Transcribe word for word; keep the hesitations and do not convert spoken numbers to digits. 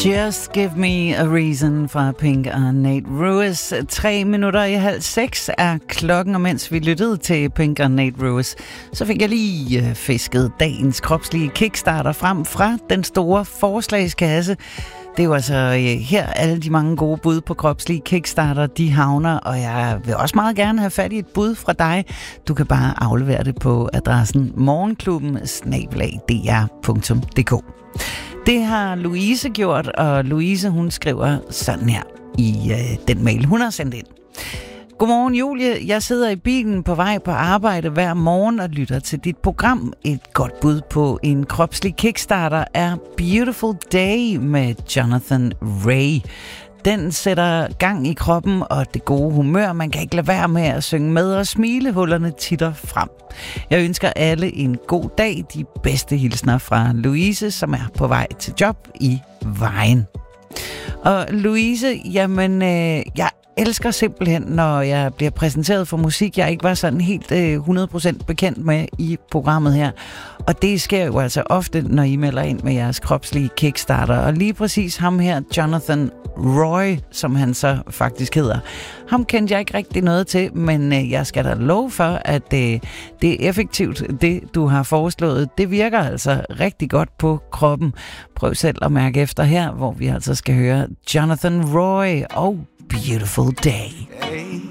Just Give Me a Reason fra Pink og Nate Ruess. Tre minutter i halv seks er klokken, og mens vi lyttede til Pink og Nate Ruess, så fik jeg lige fisket dagens kropslige kickstarter frem fra den store forslagskasse. Det er jo altså her alle de mange gode bud på kropslige kickstarter, de havner, og jeg vil også meget gerne have fat i et bud fra dig. Du kan bare aflevere det på adressen morgenklubben snabel-a d r punktum d k. Det har Louise gjort, og Louise, hun skriver sådan her i øh, den mail, hun har sendt ind. Godmorgen, Julie. Jeg sidder i bilen på vej på arbejde hver morgen og lytter til dit program. Et godt bud på en kropslig kickstarter er Beautiful Day med Jonathan Ray. Den sætter gang i kroppen og det gode humør. Man kan ikke lade være med at synge med, og smilehullerne titter frem. Jeg ønsker alle en god dag. De bedste hilsner fra Louise, som er på vej til job i Vejen. Og Louise, jamen, øh, jeg elsker simpelthen, når jeg bliver præsenteret for musik, jeg ikke var sådan helt øh, hundrede procent bekendt med i programmet her. Og det sker jo altså ofte, når I melder ind med jeres kropslige kickstarter. Og lige præcis ham her, Jonathan Roy, som han så faktisk hedder, ham kendte jeg ikke rigtig noget til, men øh, jeg skal da love for, at øh, det er effektivt, det du har foreslået. Det virker altså rigtig godt på kroppen. Prøv selv at mærke efter her, hvor vi altså skal høre Jonathan Roy og Beautiful Day. Hey,